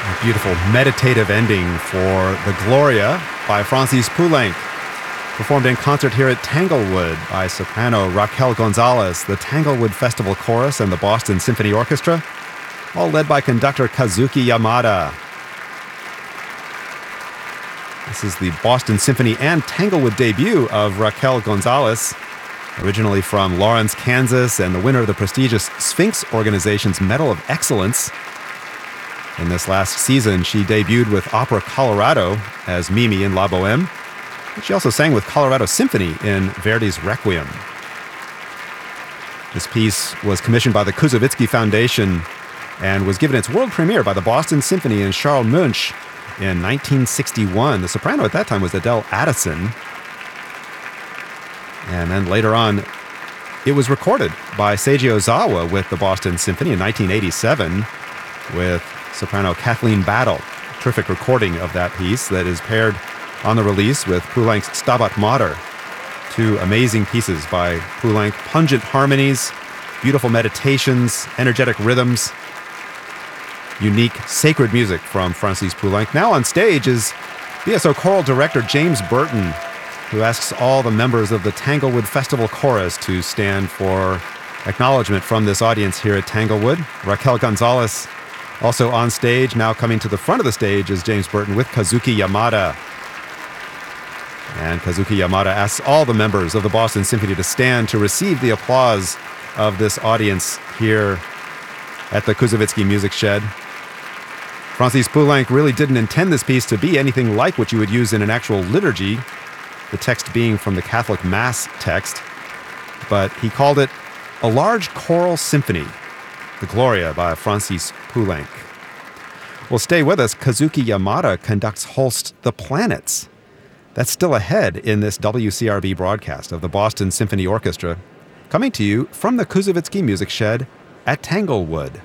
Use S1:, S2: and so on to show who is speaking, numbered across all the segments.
S1: A beautiful meditative ending for The Gloria by Francis Poulenc, performed in concert here at Tanglewood by soprano Raquel Gonzalez, the Tanglewood Festival Chorus, and the Boston Symphony Orchestra, all led by conductor Kazuki Yamada. This is the Boston Symphony and Tanglewood debut of Raquel Gonzalez, originally from Lawrence, Kansas, and the winner of the prestigious Sphinx Organization's Medal of Excellence. In this last season, she debuted with Opera Colorado as Mimi in La Boheme. She also sang with Colorado Symphony in Verdi's Requiem. This piece was commissioned by the Koussevitzky Foundation and was given its world premiere by the Boston Symphony and Charles Munch in 1961. The soprano at that time was Adele Addison. And then later on, it was recorded by Seiji Ozawa with the Boston Symphony in 1987 with soprano Kathleen Battle. Terrific recording of that piece that is paired on the release with Poulenc's Stabat Mater. Two amazing pieces by Poulenc, pungent harmonies, beautiful meditations, energetic rhythms, unique sacred music from Francis Poulenc. Now on stage is BSO choral director James Burton, who asks all the members of the Tanglewood Festival Chorus to stand for acknowledgement from this audience here at Tanglewood. Raquel Gonzalez also on stage. Now coming to the front of the stage is James Burton with Kazuki Yamada. And Kazuki Yamada asks all the members of the Boston Symphony to stand to receive the applause of this audience here at the Koussevitzky Music Shed. Francis Poulenc really didn't intend this piece to be anything like what you would use in an actual liturgy, the text being from the Catholic Mass text, but he called it a large choral symphony, The Gloria by Francis Poulenc. Well, stay with us. Kazuki Yamada conducts Holst's The Planets. That's still ahead in this WCRB broadcast of the Boston Symphony Orchestra, coming to you from the Koussevitzky Music Shed at Tanglewood.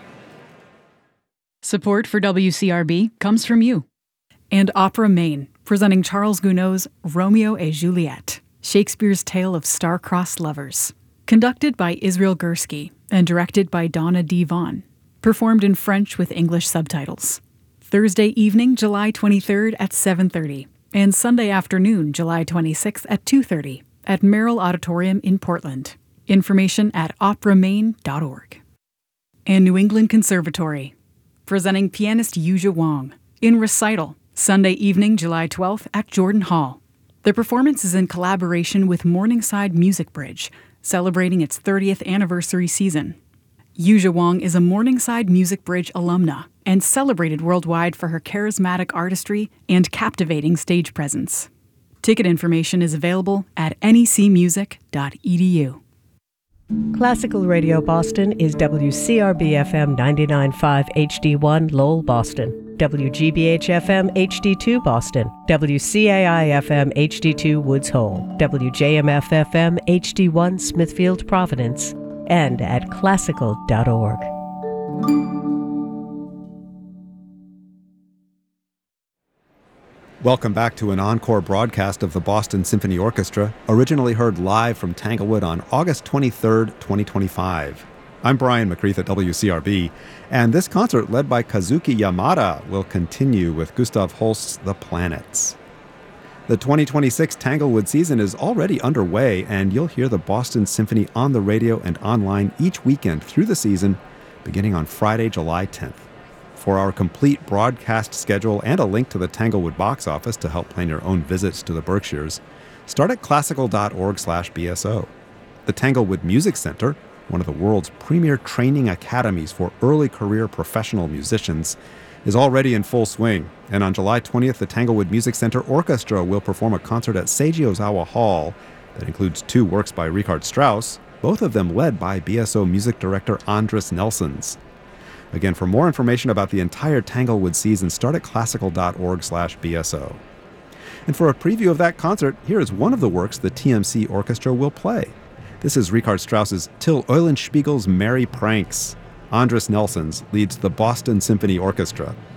S2: Support for WCRB comes from you. And Opera Maine, presenting Charles Gounod's Romeo et Juliet, Shakespeare's tale of star-crossed lovers. Conducted by Israel Gursky and directed by Donna D. Vaughn. Performed in French with English subtitles. Thursday evening, July 23rd at 7:30. And Sunday afternoon, July 26th at 2:30 at Merrill Auditorium in Portland. Information at operamaine.org. And New England Conservatory, presenting pianist Yuzha Wang in Recital, Sunday evening, July 12th at Jordan Hall. The performance is in collaboration with Morningside Music Bridge, celebrating its 30th anniversary season. Yuzha Wang is a Morningside Music Bridge alumna and celebrated worldwide for her charismatic artistry and captivating stage presence. Ticket information is available at necmusic.edu.
S3: Classical Radio Boston is WCRB-FM 99.5 HD1 Lowell, Boston, WGBH-FM HD2 Boston, WCAI-FM HD2 Woods Hole, WJMF-FM HD1 Smithfield, Providence, and at classical.org.
S1: Welcome back to an encore broadcast of the Boston Symphony Orchestra, originally heard live from Tanglewood on August 23rd, 2025. I'm Brian McCreath at WCRB, and this concert, led by Kazuki Yamada, will continue with Gustav Holst's The Planets. The 2026 Tanglewood season is already underway, and you'll hear the Boston Symphony on the radio and online each weekend through the season, beginning on Friday, July 10th. For our complete broadcast schedule and a link to the Tanglewood box office to help plan your own visits to the Berkshires, start at classical.org/BSO. The Tanglewood Music Center, one of the world's premier training academies for early career professional musicians, is already in full swing. And on July 20th, the Tanglewood Music Center Orchestra will perform a concert at Seiji Ozawa Hall that includes 2 works by Richard Strauss, both of them led by BSO music director Andris Nelsons. Again, for more information about the entire Tanglewood season, start at classical.org/BSO. And for a preview of that concert, here is one of the works the TMC Orchestra will play. This is Richard Strauss's Till Eulenspiegel's Merry Pranks. Andris Nelsons leads the Boston Symphony Orchestra.